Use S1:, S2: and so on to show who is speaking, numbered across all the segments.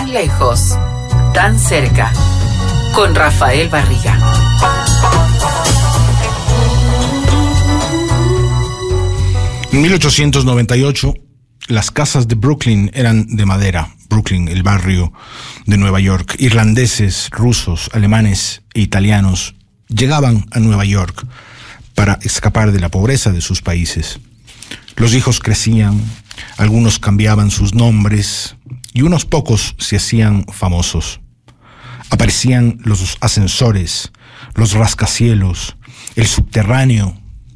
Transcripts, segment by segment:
S1: Tan lejos, tan cerca, con Rafael Barriga.
S2: En 1898, las casas de Brooklyn eran de madera. Brooklyn, el barrio de Nueva York. Irlandeses, rusos, alemanes e italianos llegaban a Nueva York para escapar de la pobreza de sus países. Los hijos crecían, algunos cambiaban sus nombres y unos pocos se hacían famosos. Aparecían los ascensores, los rascacielos, el subterráneo.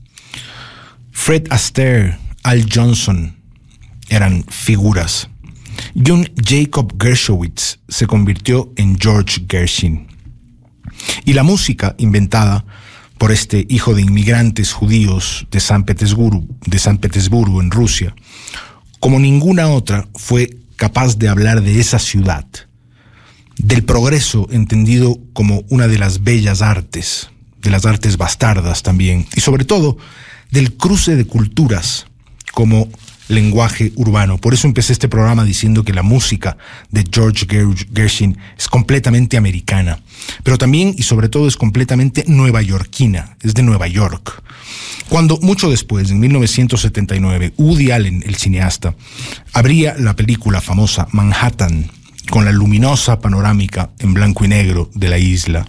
S2: Fred Astaire, Al Johnson eran figuras. John Jacob Gershowitz se convirtió en George Gershwin. Y la música inventada por este hijo de inmigrantes judíos de San Petersburgo en Rusia, como ninguna otra, fue capaz de hablar de esa ciudad, del progreso entendido como una de las bellas artes, de las artes bastardas también, y sobre todo del cruce de culturas como lenguaje urbano. Por eso empecé este programa diciendo que la música de George Gershwin es completamente americana, pero también y sobre todo es completamente nuevayorquina, es de Nueva York. Cuando mucho después, en 1979, Woody Allen, el cineasta, abría la película famosa Manhattan con la luminosa panorámica en blanco y negro de la isla,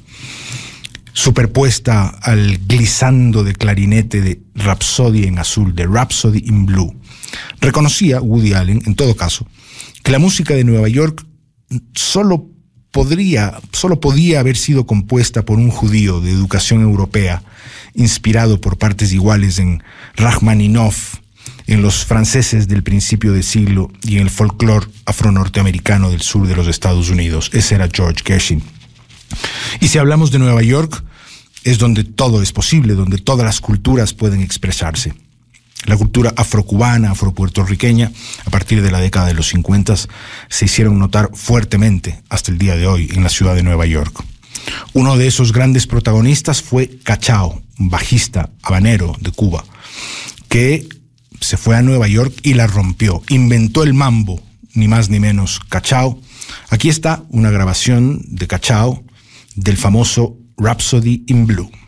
S2: superpuesta al glissando de clarinete de Rhapsody en azul, de Rhapsody in Blue, reconocía Woody Allen, en todo caso, que la música de Nueva York solo podía haber sido compuesta por un judío de educación europea, inspirado por partes iguales en Rachmaninoff, en los franceses del principio de siglo y en el folclore afro-norteamericano del sur de los Estados Unidos. Ese era George Gershwin. Y si hablamos de Nueva York, es donde todo es posible, donde todas las culturas pueden expresarse. La cultura afrocubana, afropuertorriqueña, a partir de la década de los 50, se hicieron notar fuertemente hasta el día de hoy en la ciudad de Nueva York. Uno de esos grandes protagonistas fue Cachao, un bajista habanero de Cuba, que se fue a Nueva York y la rompió. Inventó el mambo, ni más ni menos, Cachao. Aquí está una grabación de Cachao del famoso Rhapsody in Blue.